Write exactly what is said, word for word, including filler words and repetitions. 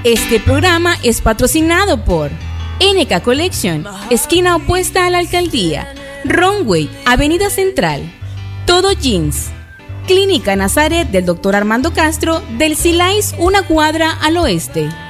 Este programa es patrocinado por N K Collection, esquina opuesta a la alcaldía, Runway, Avenida Central, Todo Jeans, Clínica Nazaret del doctor Armando Castro, del Silais una cuadra al oeste.